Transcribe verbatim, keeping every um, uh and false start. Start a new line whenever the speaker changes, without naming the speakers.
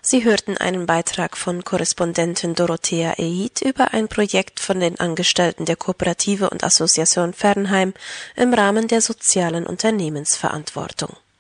Sie hörten einen Beitrag von Korrespondentin Dorothea Eid über ein Projekt von den Angestellten der Kooperative und Association Fernheim im Rahmen der sozialen Unternehmensverantwortung.